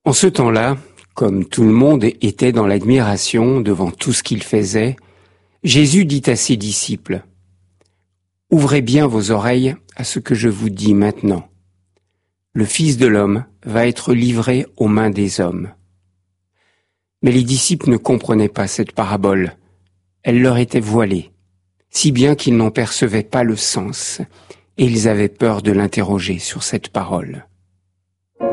En ce temps-là, comme tout le monde était dans l'admiration devant tout ce qu'il faisait, Jésus dit à ses disciples : « Ouvrez bien vos oreilles à ce que je vous dis maintenant. Le Fils de l'homme va être livré aux mains des hommes. » Mais les disciples ne comprenaient pas cette parabole. Elle leur était voilée, si bien qu'ils n'en percevaient pas le sens, et ils avaient peur de l'interroger sur cette parole.